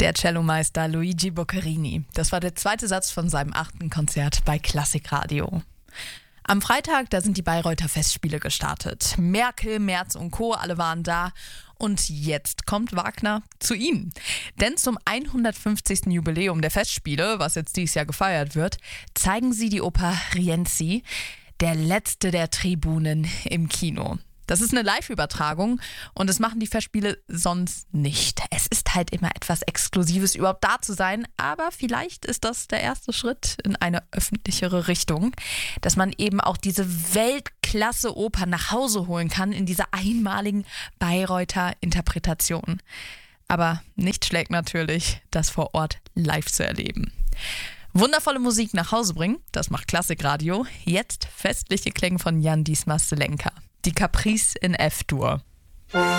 Der Cellomeister Luigi Boccherini. Das war der zweite Satz von seinem 8. Konzert bei Klassikradio. Am Freitag, da sind die Bayreuther Festspiele gestartet. Merkel, Merz und Co., alle waren da. Und jetzt kommt Wagner zu ihnen. Denn zum 150. Jubiläum der Festspiele, was jetzt dieses Jahr gefeiert wird, zeigen sie die Oper Rienzi, der letzte der Tribunen, im Kino. Das ist eine Live-Übertragung und das machen die Festspiele sonst nicht. Es ist halt immer etwas Exklusives, überhaupt da zu sein, aber vielleicht ist das der erste Schritt in eine öffentlichere Richtung, dass man eben auch diese Weltklasse-Oper nach Hause holen kann in dieser einmaligen Bayreuther Interpretation. Aber nicht schlägt natürlich, das vor Ort live zu erleben. Wundervolle Musik nach Hause bringen, das macht Klassikradio. Jetzt festliche Klänge von Jan Dismas Zelenka. Die Caprice in F-Dur.